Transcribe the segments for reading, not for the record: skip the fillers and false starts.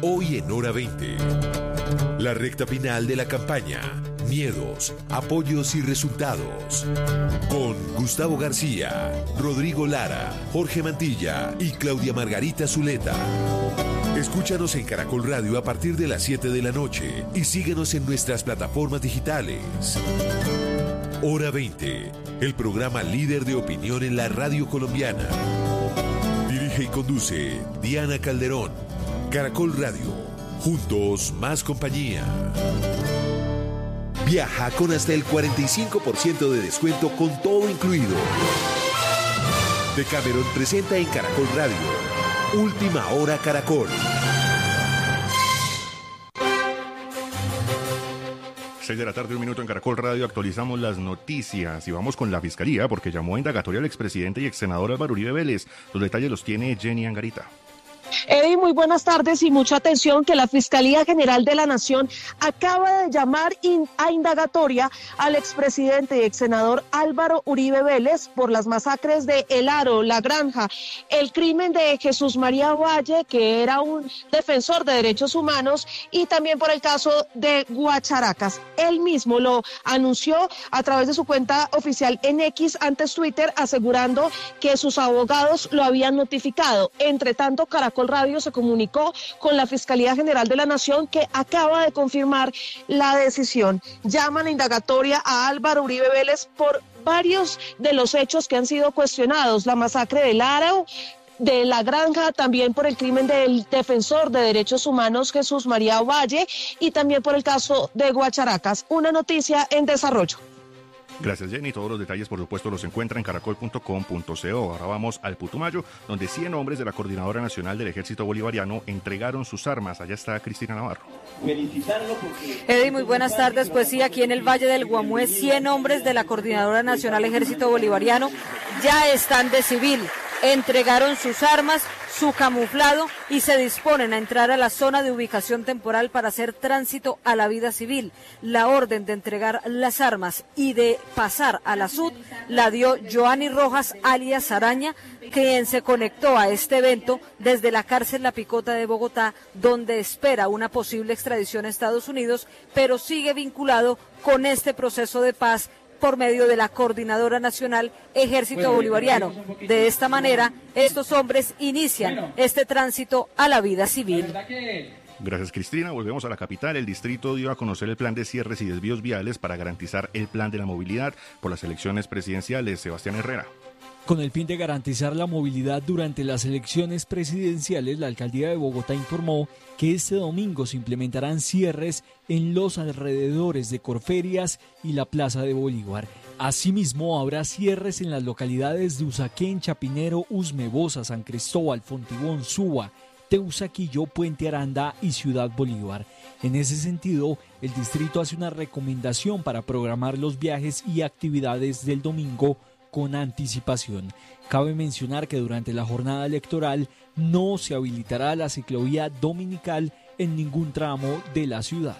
Hoy en Hora 20. La recta final de la campaña. Miedos, apoyos y resultados. Con Gustavo García, Rodrigo Lara, Jorge Mantilla y Claudia Margarita Zuleta. Escúchanos en Caracol Radio a partir de las 7 de la noche y síguenos en nuestras plataformas digitales. Hora 20, el programa líder de opinión en la radio colombiana. Dirige y conduce Diana Calderón. Caracol Radio. Juntos, más compañía. Viaja con hasta el 45% de descuento con todo incluido. Decameron presenta en Caracol Radio. Última Hora Caracol. 6 de la tarde, 1 minuto en Caracol Radio, actualizamos las noticias y vamos con la Fiscalía porque llamó a indagatoria al expresidente y exsenador Álvaro Uribe Vélez. Los detalles los tiene Jenny Angarita. Eddie, muy buenas tardes y mucha atención que la Fiscalía General de la Nación acaba de llamar a indagatoria al expresidente y exsenador Álvaro Uribe Vélez por las masacres de El Aro, La Granja, el crimen de Jesús María Valle, que era un defensor de derechos humanos, y también por el caso de Guacharacas. Él mismo lo anunció a través de su cuenta oficial en X, antes Twitter, asegurando que sus abogados lo habían notificado. Entre tanto, Caracol Radio se comunicó con la Fiscalía General de la Nación, que acaba de confirmar la decisión. Llaman a indagatoria a Álvaro Uribe Vélez por varios de los hechos que han sido cuestionados: la masacre del Aro, de La Granja, también por el crimen del defensor de derechos humanos Jesús María Valle y también por el caso de Guacharacas. Una noticia en desarrollo. Gracias, Jenny. Todos los detalles, por supuesto, los encuentra en caracol.com.co. Ahora vamos al Putumayo, donde 100 hombres de la Coordinadora Nacional del Ejército Bolivariano entregaron sus armas. Allá está Cristina Navarro. Eddie, muy buenas tardes. Pues sí, aquí en el Valle del Guamué, 100 hombres de la Coordinadora Nacional Ejército Bolivariano ya están de civil. Entregaron sus armas, su camuflado y se disponen a entrar a la zona de ubicación temporal para hacer tránsito a la vida civil. La orden de entregar las armas y de pasar a la SUD la dio Joanny Rojas, alias Araña, quien se conectó a este evento desde la cárcel La Picota de Bogotá, donde espera una posible extradición a Estados Unidos, pero sigue vinculado con este proceso de paz por medio de la Coordinadora Nacional Ejército Bolivariano. De esta manera, estos hombres inician este tránsito a la vida civil. Gracias, Cristina. Volvemos a la capital. El distrito dio a conocer el plan de cierres y desvíos viales para garantizar el plan de la movilidad por las elecciones presidenciales. Sebastián Herrera. Con el fin de garantizar la movilidad durante las elecciones presidenciales, la Alcaldía de Bogotá informó que este domingo se implementarán cierres en los alrededores de Corferias y la Plaza de Bolívar. Asimismo, habrá cierres en las localidades de Usaquén, Chapinero, Usme, Bosa, San Cristóbal, Fontibón, Suba, Teusaquillo, Puente Aranda y Ciudad Bolívar. En ese sentido, el distrito hace una recomendación para programar los viajes y actividades del domingo con anticipación. Cabe mencionar que durante la jornada electoral no se habilitará la ciclovía dominical en ningún tramo de la ciudad.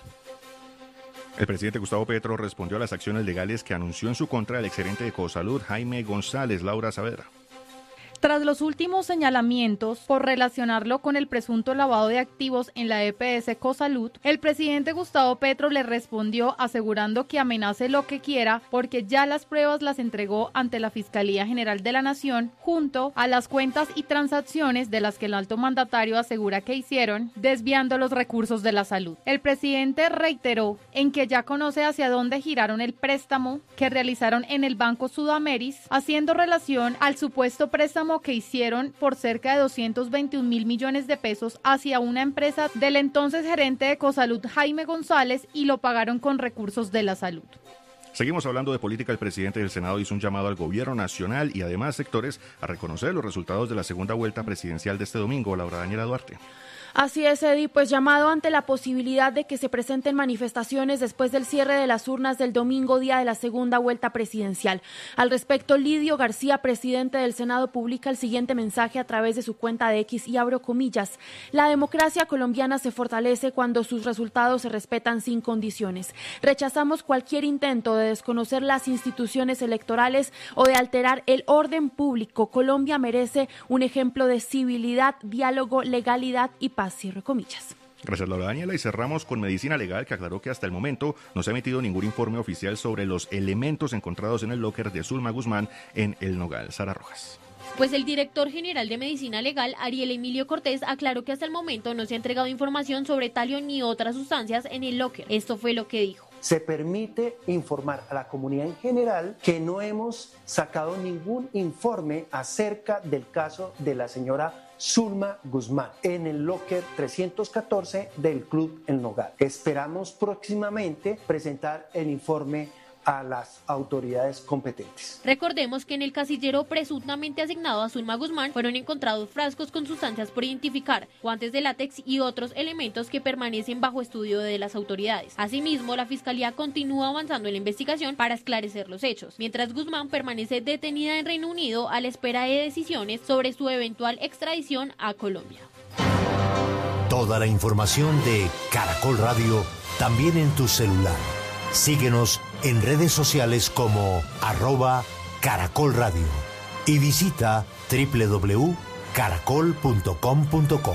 El presidente Gustavo Petro respondió a las acciones legales que anunció en su contra el exgerente de Ecosalud, Jaime González. Laura Saavedra. Tras los últimos señalamientos por relacionarlo con el presunto lavado de activos en la EPS Ecosalud, el presidente Gustavo Petro le respondió asegurando que amenace lo que quiera porque ya las pruebas las entregó ante la Fiscalía General de la Nación junto a las cuentas y transacciones de las que el alto mandatario asegura que hicieron desviando los recursos de la salud. El presidente reiteró en que ya conoce hacia dónde giraron el préstamo que realizaron en el Banco Sudameris, haciendo relación al supuesto préstamo que hicieron por cerca de 221 mil millones de pesos hacia una empresa del entonces gerente de Ecosalud, Jaime González, y lo pagaron con recursos de la salud. Seguimos hablando de política. El presidente del Senado hizo un llamado al gobierno nacional y además sectores a reconocer los resultados de la segunda vuelta presidencial de este domingo. Laura Daniela Duarte. Así es, Eddie, pues llamado ante la posibilidad de que se presenten manifestaciones después del cierre de las urnas del domingo, día de la segunda vuelta presidencial. Al respecto, Lidio García, presidente del Senado, publica el siguiente mensaje a través de su cuenta de X y abro comillas: la democracia colombiana se fortalece cuando sus resultados se respetan sin condiciones. Rechazamos cualquier intento de desconocer las instituciones electorales o de alterar el orden público. Colombia merece un ejemplo de civilidad, diálogo, legalidad y paz. Cierro comillas. Gracias, Laura Daniela. Y cerramos con Medicina Legal, que aclaró que hasta el momento no se ha emitido ningún informe oficial sobre los elementos encontrados en el locker de Zulma Guzmán en El Nogal. Sara Rojas. Pues el director general de Medicina Legal, Ariel Emilio Cortés, aclaró que hasta el momento no se ha entregado información sobre talio ni otras sustancias en el locker. Esto fue lo que dijo. Se permite informar a la comunidad en general que no hemos sacado ningún informe acerca del caso de la señora Zulma Guzmán en el locker 314 del Club El Nogal. Esperamos próximamente presentar el informe a las autoridades competentes. Recordemos que en el casillero presuntamente asignado a Zulma Guzmán fueron encontrados frascos con sustancias por identificar, guantes de látex y otros elementos que permanecen bajo estudio de las autoridades. Asimismo, la Fiscalía continúa avanzando en la investigación para esclarecer los hechos, mientras Guzmán permanece detenida en Reino Unido a la espera de decisiones sobre su eventual extradición a Colombia. Toda la información de Caracol Radio también en tu celular. Síguenos en redes sociales como @Caracol Radio y visita www.caracol.com.co.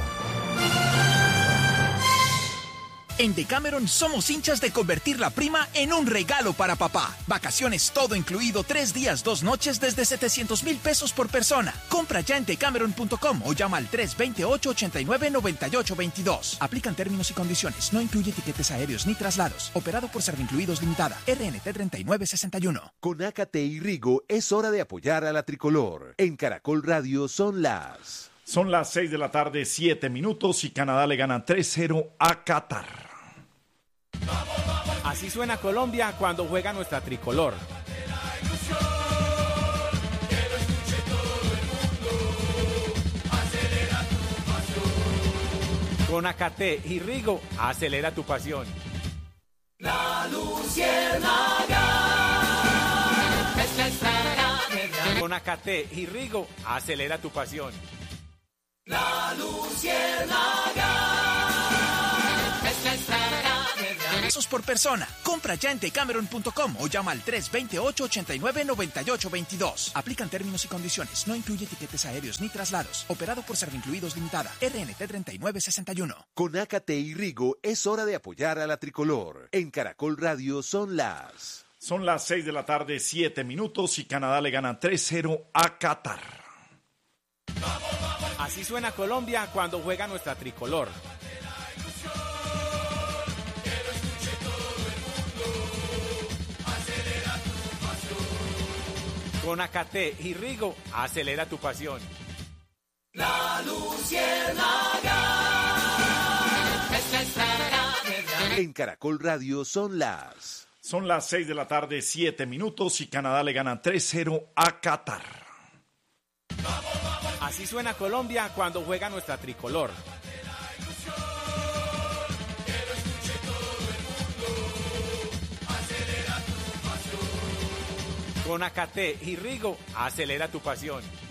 En Decameron somos hinchas de convertir la prima en un regalo para papá. Vacaciones todo incluido, 3 días, 2 noches desde 700,000 pesos por persona. Compra ya en decameron.com o llama al 328-89-9822. Aplican términos y condiciones. No incluye tiquetes aéreos ni traslados. Operado por Servincluidos Limitada. RNT 3961. Con Acate y Rigo es hora de apoyar a la tricolor. En Caracol Radio son las 6 de la tarde, 7 minutos y Canadá le gana 3-0 a Qatar. Así suena Colombia cuando juega nuestra tricolor. Con Acate y Rigo, acelera tu pasión. La luciérnaga es la estrella. Con Acate y Rigo, acelera tu pasión. La luciérnaga es la estrella. Pesos por persona. Compra ya en decameron.com o llama al 328-89-9822. Aplican términos y condiciones. No incluye tiquetes aéreos ni traslados. Operado por Servincluidos Limitada. RNT 3961. Con Acate y Rigo es hora de apoyar a la tricolor. En Caracol Radio son las 6 de la tarde, 7 minutos y Canadá le gana 3-0 a Qatar. Así suena Colombia cuando juega nuestra tricolor. Con Acate y Rigo, acelera tu pasión. La luciérnaga es la estrella. En Caracol Radio son las 6 de la tarde, 7 minutos y Canadá le gana 3-0 a Qatar. Así suena Colombia cuando juega nuestra tricolor. Con Acate y Rigo, acelera tu pasión.